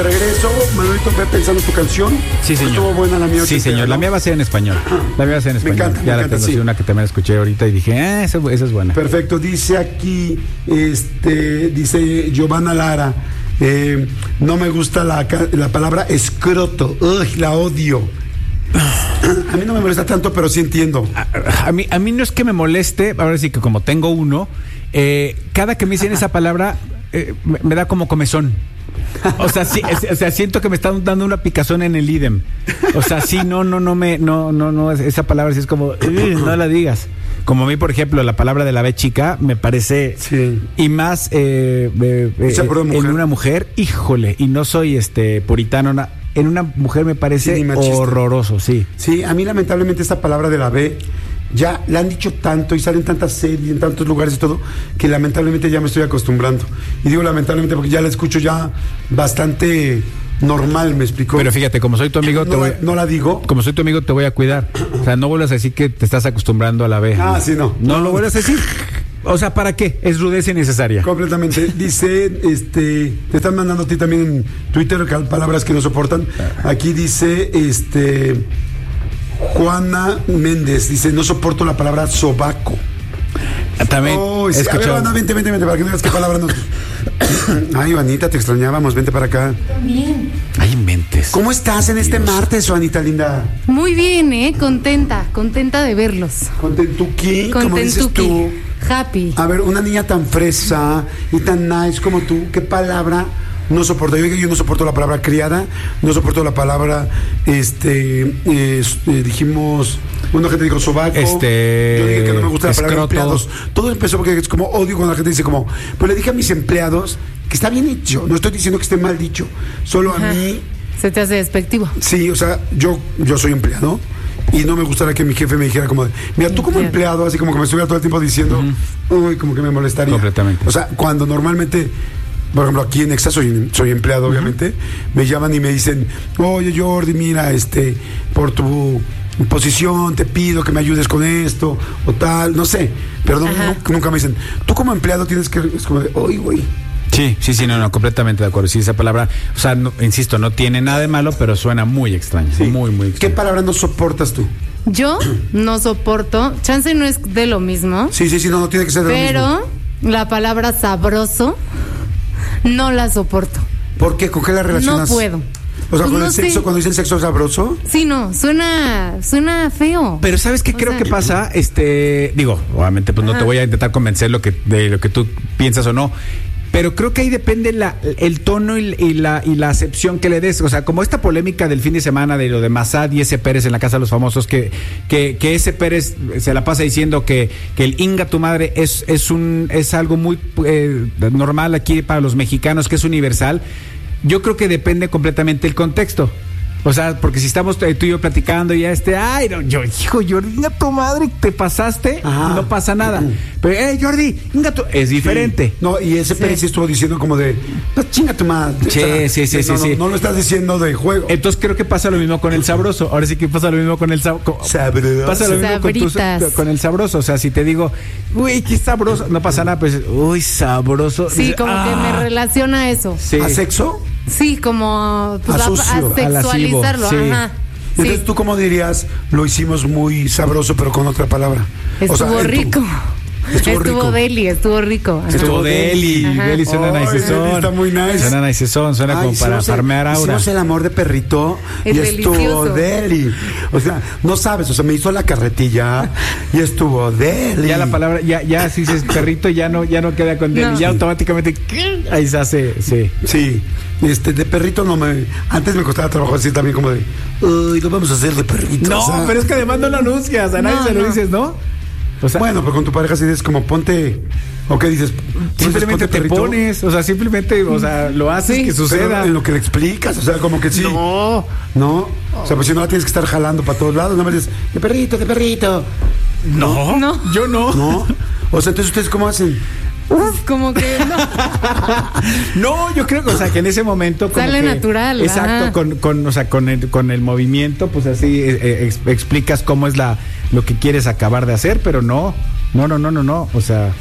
de regreso. Manuelito, ve pensando tu canción. Sí, señor. Estuvo buena la mía. Sí, señor. La mía va a ser en español. La mía va a ser en español. Me encanta, ya me la encanta, tengo, sí. sí, una que también escuché ahorita y dije, esa es buena. Perfecto. Dice aquí, dice Giovanna Lara, no me gusta la palabra escroto. Ugh, la odio. A mí no me molesta tanto, pero sí entiendo. A mí no es que me moleste, ahora sí que como tengo uno, cada que me dicen esa palabra me da como comezón. O sea, sí, siento que me están dando una picazón en el idem. O sea, sí, no, esa palabra sí es como, no la digas. Como a mí, por ejemplo, la palabra de la B chica me parece, sí. Y más en una mujer, híjole, y no soy puritano, en una mujer me parece horroroso, sí. Sí, a mí lamentablemente esta palabra de la B ya la han dicho tanto y salen tantas series en tantos lugares y todo, que lamentablemente ya me estoy acostumbrando. Y digo lamentablemente porque ya la escucho ya bastante normal, me explicó. Pero fíjate, como soy tu amigo, no la digo. Como soy tu amigo, te voy a cuidar. O sea, no vuelvas a decir que te estás acostumbrando a la B. Sí, no. No lo vuelvas a decir. O sea, ¿para qué? Es rudeza innecesaria. Completamente. Dice, te están mandando a ti también en Twitter palabras que no soportan. Aquí dice, Juana Méndez, dice, no soporto la palabra sobaco. También. Sí. A ver, Ivana, vente, para que no digas qué palabra no. Ay, Ivanita, te extrañábamos, vente para acá. También. Ay, mentes. ¿Cómo estás en este martes, Juanita linda? Muy bien, contenta de verlos. ¿Contentuki? Como dices tú. Happy. A ver, una niña tan fresa y tan nice como tú, ¿qué palabra no soporto? Yo no soporto la palabra criada, no soporto la palabra, dijimos, una gente dijo sobaco, yo dije que no me gusta la palabra empleados. Todo empezó porque es como odio cuando la gente dice como, pues le dije a mis empleados que está bien dicho, no estoy diciendo que esté mal dicho, solo a mí. Se te hace despectivo. Sí, o sea, yo soy empleado. Y no me gustaría que mi jefe me dijera como, mira, tú como empleado, así como que me estuviera todo el tiempo diciendo, uy, como que me molestaría. Completamente. O sea, cuando normalmente, por ejemplo, aquí en Exa soy empleado, obviamente, me llaman y me dicen, oye, Jordi, mira, por tu posición te pido que me ayudes con esto, o tal, no sé. Pero nunca me dicen, tú como empleado tienes que, es como de, uy, güey. Sí, no, completamente de acuerdo. Sí, esa palabra, o sea, insisto, no tiene nada de malo, pero suena muy extraña, sí. Muy extraña. ¿Qué palabra no soportas tú? Yo no soporto, chance no es de lo mismo. Sí, no tiene que ser de lo mismo. Pero la palabra sabroso no la soporto. ¿Por qué? ¿Con qué la relacionas? No puedo. O sea, con el sexo, cuando dicen sexo sabroso. Sí, no, suena feo. Pero ¿sabes qué creo que pasa? Digo, obviamente pues no te voy a intentar convencer de lo que tú piensas o no. Pero creo que ahí depende el tono y la acepción que le des. O sea, como esta polémica del fin de semana de lo de Massad y ese Pérez en la Casa de los Famosos, que ese Pérez se la pasa diciendo que el Inga tu madre es algo muy normal aquí para los mexicanos, que es universal. Yo creo que depende completamente el contexto. O sea, porque si estamos tú y yo platicando y Jordi, a tu madre, te pasaste, no pasa nada. Pero, Jordi, es diferente. Sí. No, y ese Pérez estuvo diciendo como de, no, chinga tu madre. Sí. No lo estás diciendo de juego. Entonces creo que pasa lo mismo con el sabroso. Ahora sí que pasa lo mismo con el sabroso. Pasa lo mismo con el sabroso. O sea, si te digo, uy, qué sabroso, no pasa nada, pues, uy, sabroso. Sí, dices, como que me relaciona a eso. Sí. ¿A sexo? Sí, como a sexualizarlo. Sí. Entonces, ¿tú cómo dirías? Lo hicimos muy sabroso, pero con otra palabra. Estuvo rico. Estuvo rico. Deli. Deli suena nicezón. Está muy nice. Suena nicezón, suena como para farmear aura. Hicimos el amor de perrito y estuvo deli. O sea, no sabes, o sea, me hizo la carretilla y estuvo deli. Ya la palabra, ya si dices perrito, ya no queda con deli. Ya automáticamente, ahí se hace, Sí. De perrito antes me costaba trabajo así también como de, uy, lo vamos a hacer de perrito. No, o sea, pero es que además no lo anuncias, a nadie se lo dices, ¿no? O sea, bueno, pero con tu pareja si dices como ponte, ¿o qué dices? Simplemente te pones, o sea, simplemente, o sea, lo haces que suceda. Pero en lo que le explicas, o sea, como que sí. No. O sea, pues si no la tienes que estar jalando para todos lados, nada más dices, de perrito. No, yo no. No. O sea, entonces ustedes ¿cómo hacen? Como que no. No, yo creo que, o sea, que en ese momento como sale que, natural. Exacto, con el movimiento, pues así explicas cómo es lo que quieres acabar de hacer, pero no. O sea,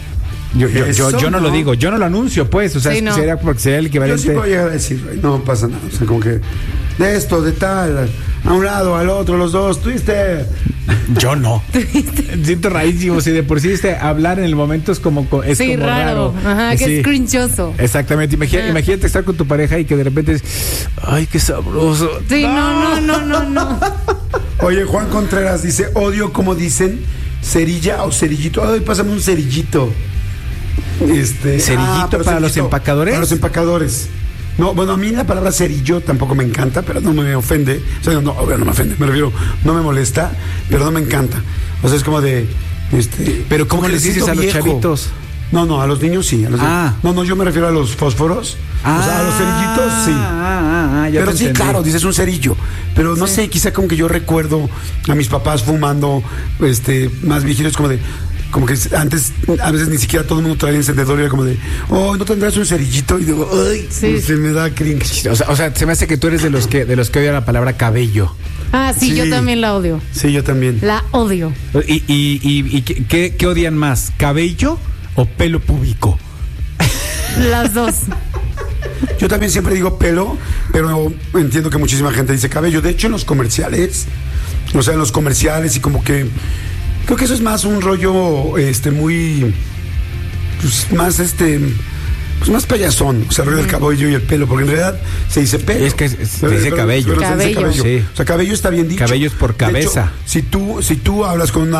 Yo no lo digo, yo no lo anuncio, pues. O sea, Sí, no. sería porque sería el Yo equivalente. sí puedo llegar a decir, no pasa nada. O sea, como que de esto, de tal, a un lado, al otro, los dos, tuviste. Yo no. Siento rarísimo. Si de por sí hablar en el momento es como es Sí, como raro. Ajá, que Sí. es crinchoso. Exactamente. Imagínate estar con tu pareja y que de repente es, ay, qué sabroso. Sí, no. Oye, Juan Contreras dice, odio como dicen cerilla o cerillito. Ay, pásame un cerillito. ¿Cerillito pero para los empacadores? Para los empacadores. No, bueno, a mí la palabra cerillo tampoco me encanta, pero no me ofende. O sea, no me ofende, me refiero, no me molesta, pero no me encanta. O sea, es como de, Pero ¿cómo como que les le dices siento a los viejo. chavitos? No, a los niños sí. A los Ah. No, yo me refiero a los fósforos. O sea, a los cerillitos sí. Ya Pero te sí, entendí. claro, dices un cerillo. Pero no sé, quizá como que yo recuerdo a mis papás fumando, más viejitos, como que antes, a veces ni siquiera todo el mundo traía encendedor y era como de, oh, ¿no tendrás un cerillito? Y digo, ay, Sí. se me da cringe. O sea, se me hace que tú eres de los que odian la palabra cabello. Ah, sí, Sí. yo también la odio. Sí, yo también. La odio. ¿Y qué odian más? ¿Cabello o pelo púbico? Las dos. Yo también siempre digo pelo, pero entiendo que muchísima gente dice cabello. De hecho, en los comerciales, y como que creo que eso es más un rollo, muy, pues más payasón, o sea, el rollo del cabello y el pelo, porque en realidad se dice pelo. Es que se dice cabello. pero se dice Cabello. Sí. O sea, cabello está bien dicho. Cabello es por De hecho, cabeza. si tú hablas con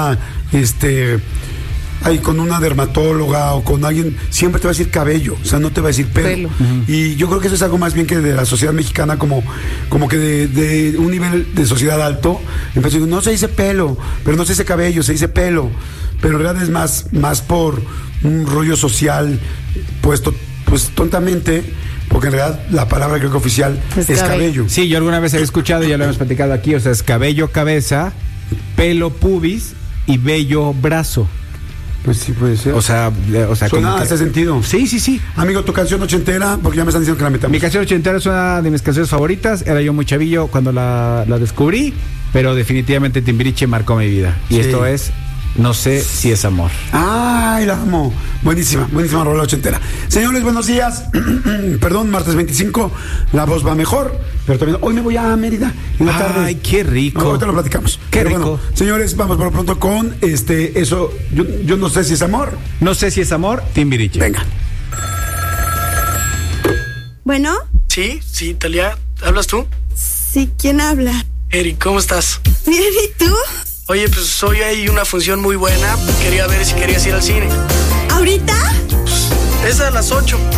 con una dermatóloga o con alguien, siempre te va a decir cabello, o sea, no te va a decir pelo. Y yo creo que eso es algo más bien que de la sociedad mexicana, como que de un nivel de sociedad alto. Entonces, no se dice pelo, pero no se dice cabello, se dice pelo. Pero en realidad es más por un rollo social puesto, pues tontamente, porque en realidad la palabra creo que oficial Es es cabello. cabello. Sí, yo alguna vez he escuchado, ya lo hemos platicado aquí, o sea, es cabello, cabeza, pelo, pubis y vello, brazo. Pues sí puede ser. O sea, Suena, como que- hace sentido. Sí. Amigo, tu canción ochentera, porque ya me están diciendo que la metamos. Mi canción ochentera es una de mis canciones favoritas. Era yo muy chavillo cuando la descubrí, pero definitivamente Timbiriche marcó mi vida. Y Sí. esto es No sé si es amor. Ay, la amo. Buenísima rola ochentera. Señores, buenos días. Perdón, martes 25, la voz va mejor, pero también hoy me voy a Mérida en la tarde. Ay, qué rico. No, ahorita lo platicamos. Qué Pero rico. Bueno, señores, vamos por lo pronto con eso. Yo no sé si es amor. No sé si es amor, Timbiriche. Venga. Bueno, Sí, Talia, ¿hablas tú? sí, ¿quién habla? Eric, ¿cómo estás? Bien, ¿y tú? Oye, pues hoy hay una función muy buena. Quería ver si querías ir al cine. ¿Ahorita? Es a las 8.